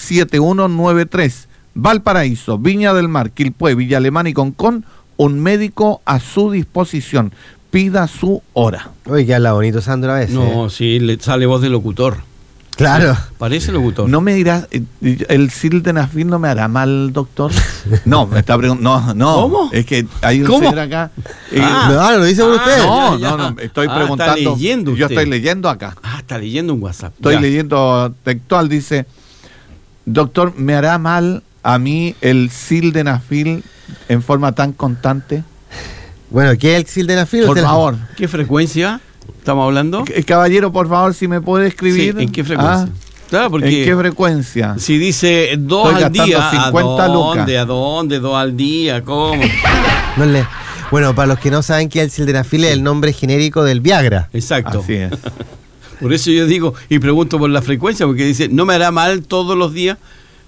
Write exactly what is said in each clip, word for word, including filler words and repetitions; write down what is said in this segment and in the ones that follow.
siete uno nueve tres. Valparaíso, Viña del Mar, Quilpué, Villa Alemana y Concón, un médico a su disposición. Pida su hora. Oye, que habla bonito Sandro a veces. No, ¿eh? sí, le sale voz de locutor. Claro. Sí, parece locutor. No me dirás, ¿el sildenafil no me hará mal, doctor? No, me está preguntando. No, no. ¿Cómo? Es que hay un ¿Cómo? señor acá. eh, Ah. No, lo dice por Ah, usted. no, ya, ya. no, no, estoy Ah, preguntando. está leyendo Yo usted. estoy leyendo acá. Ah, está leyendo un WhatsApp. Estoy Ya. leyendo textual, dice, doctor, ¿me hará mal a mí el sildenafil en forma tan constante? Bueno, ¿qué es el sildenafil? Por Usted- favor. ¿Qué frecuencia estamos hablando? C- Caballero, por favor, si me puede escribir. Sí, ¿en qué frecuencia? Ah, Claro, porque ¿en qué frecuencia? si dice dos Estoy al gastando día, cincuenta ¿a lucas. dónde? ¿A dónde? ¿Dos al día? ¿Cómo? No le- Bueno, para los que no saben qué es el sildenafil, es el nombre genérico del Viagra. Exacto. Así es. Por eso yo digo y pregunto por la frecuencia, porque dice, ¿no me hará mal todos los días?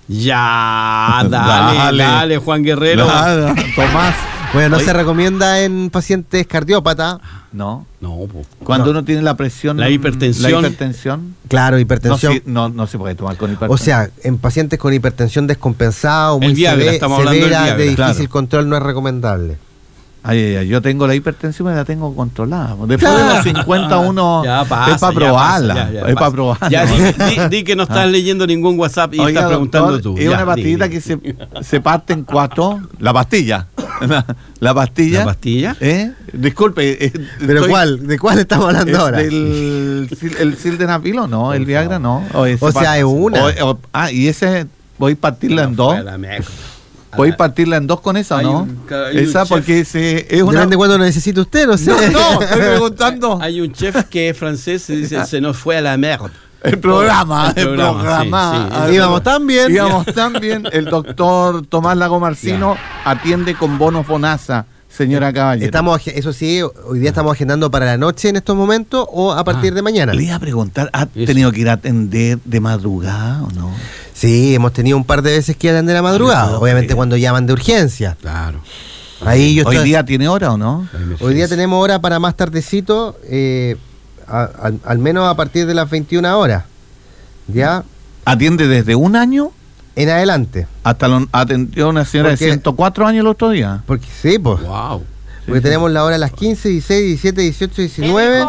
Ya, dale, Dale. dale, Juan Guerrero. Nada, Tomás. Bueno, no Oye. se recomienda en pacientes cardiópatas. No. No, po. Cuando No. uno tiene la presión. La hipertensión. La hipertensión. Claro, No, hipertensión. sí, no, no se puede tomar con hipertensión. O sea, en pacientes con hipertensión descompensada o muy El Viagra, seve- estamos hablando del severa, Viagra, de difícil claro. control, no es recomendable. Ay, ay, ay, yo tengo la hipertensión y la tengo controlada. Después de Claro. los cincuenta uno Ya pasa, es para ya probarla. pasa, ya, ya es para pasa. probarla. Ya, di, di- di que no estás leyendo ningún WhatsApp y Oiga, estás preguntando doctor, tú. es Ya, una pastillita di, di. que se, se parte en cuatro. La pastilla. La, la pastilla. ¿La pastilla? ¿Eh? Disculpe. eh, ¿Pero estoy- cuál? ¿De cuál estamos hablando ¿Es ahora? del sil- el sildenafil o no? ¿El Viagra no? O, ese O sea, pa- es una. o- o- ah, y ese voy a partirla en No dos. fue a la mierda. Voy a partirla en dos con esa, Hay ¿no? un ca- hay un Esa chef. porque se, es una... Depende de cuándo lo necesite usted, no sé. No, no, estoy preguntando. Hay un chef que es francés y dice, se nos fue a la mierda. El programa, El el programa, programa. sí, sí. Ah, Íbamos tan bien. Íbamos tan bien. El doctor Tomás Lago Marcino atiende con bono FONASA, señora Caballero. Estamos, ag- eso sí, hoy día estamos agendando para la noche en estos momentos o a partir Ah, de mañana. Le iba a preguntar, ¿ha Eso. tenido que ir a atender de madrugada o no? Sí, hemos tenido un par de veces que atender a madrugada, puedo obviamente creer. cuando llaman de urgencia. Claro. Ahí yo ¿Hoy estoy- día tiene hora o no? hoy día tenemos hora para más tardecito, eh, a- al, al menos a partir de las veintiuna horas. ¿Ya? ¿Atiende desde un año En adelante. hasta lo atendió una señora Porque- de ciento cuatro años el otro día? Porque sí, pues. Wow. Porque sí. tenemos la hora a las quince, dieciséis, diecisiete, dieciocho, diecinueve,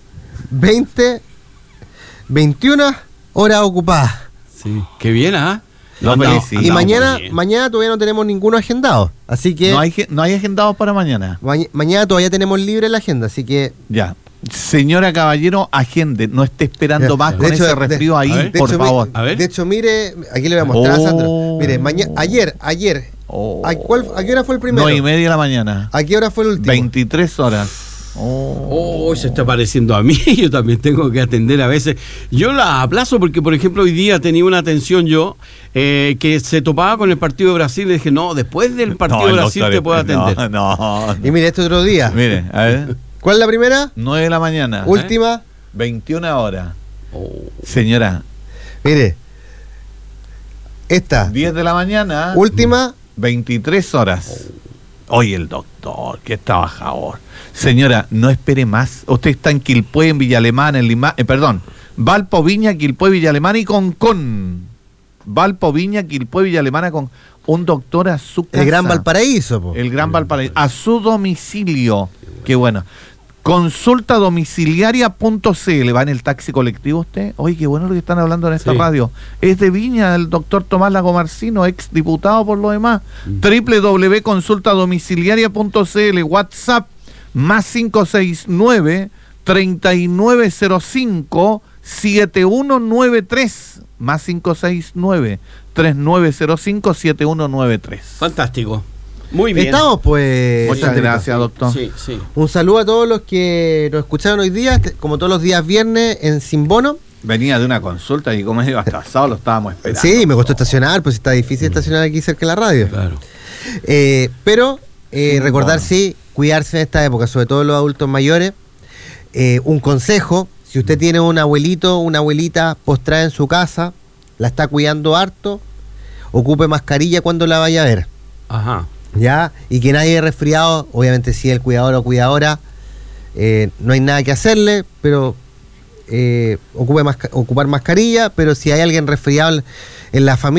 veinte, veintiuna horas ocupadas. Sí. Qué bien, ¿ah? Lo Andamos- felicito. Y andamos mañana, muy bien. mañana todavía no tenemos ninguno agendado. Así que ¿No hay, ge- no hay agendados para mañana? maña- mañana todavía tenemos libre la agenda. Así que Ya. Señora Caballero, agende. No esté esperando Ya. más De con hecho, ese de- resfrío a ahí, ver. de por hecho, mi- favor. A ver. De hecho, mire, aquí le voy a mostrar Oh. a Sandro. Mire, mañana, ayer, ayer, Oh. ¿a, cuál- ¿a qué hora fue el primero? nueve y media de la mañana. ¿A qué hora fue el último? veintitrés horas. Oh. Oh, se está pareciendo a mí. Yo también tengo que atender a veces. Yo la aplazo porque, por ejemplo, hoy día tenía una atención yo eh, que se topaba con el partido de Brasil. Y dije, no, después del partido No, de el Brasil doctor te es- puedo atender. No, no. Y mire, este otro día. Mire, a ver. ¿Cuál es la primera? nueve de la mañana. Última. veintiuna horas. Oh. Señora, Mire. Esta. diez de la mañana. Última. veintitrés horas. Oye, el doctor, qué trabajador. Señora, no espere más. Usted está en Quilpué, en Villa Alemana, en Lima, eh, perdón, Valpo, Viña, Quilpué, Villa Alemana y Concón. Valpo, Viña, Quilpué, Villa Alemana con un doctor a su casa. El Gran Valparaíso, po. El Gran Valparaíso. A su domicilio. Qué bueno. Consulta domiciliaria punto c l. ¿Va en el taxi colectivo usted? Oye, qué bueno lo que están hablando en esta Sí. radio. Es de Viña, el doctor Tomás Lago Marcino, ex diputado por lo demás. doble u doble u doble u punto consulta domiciliaria punto c l. WhatsApp más cinco seis nueve, treinta y nueve cero cinco, siete uno nueve tres. Más cinco seis nueve, treinta y nueve cero cinco, siete uno nueve tres. Fantástico. Muy bien. Estamos, pues. Muchas Sandrito. gracias, doctor. Sí, sí. Un saludo a todos los que nos escucharon hoy día, este- como todos los días viernes en Sin Bono. Venía de una consulta y como iba atrasado lo estábamos esperando. Sí, me costó estacionar, pues está difícil estacionar aquí cerca de la radio. Claro. Eh, pero eh, Sin recordar, Bono. sí, cuidarse en esta época, sobre todo los adultos mayores. Eh, un consejo, si usted tiene un abuelito, una abuelita postrada en su casa, la está cuidando harto, ocupe mascarilla cuando la vaya a ver. Ajá. ¿Ya? Y que nadie resfriado, obviamente si el cuidador o cuidadora, eh, no hay nada que hacerle, pero eh, ocupe masca- ocupar mascarilla, pero si hay alguien resfriado en la familia,